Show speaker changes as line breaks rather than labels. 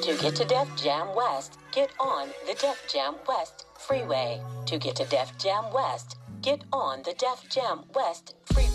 To get to Def Jam West, get on the Def Jam West Freeway. To get to Def Jam West, get on the Def Jam West Freeway.